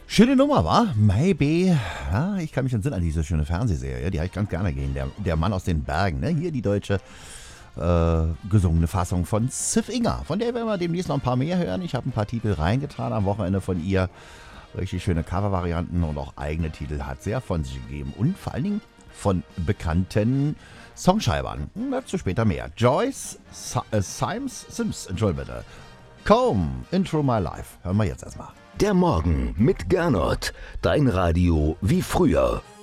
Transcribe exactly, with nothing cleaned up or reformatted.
Schöne Nummer, wa? Maybe. Ja, ich kann mich entsinnen an diese schöne Fernsehserie. Die habe ich ganz gerne gesehen. Der, der Mann aus den Bergen, ne? Hier die deutsche äh, gesungene Fassung von Ziff Inga. Von der werden wir demnächst noch ein paar mehr hören. Ich habe ein paar Titel reingetan am Wochenende von ihr. Richtig schöne Covervarianten und auch eigene Titel hat sehr von sich gegeben. Und vor allen Dingen von bekannten Songschreibern. Dazu später mehr. Joyce Sa- äh, Symes, Sims, Entschuldigung bitte. Comb, Intro My Life. Hören wir jetzt erstmal. Der Morgen mit Gernot. Dein Radio wie früher.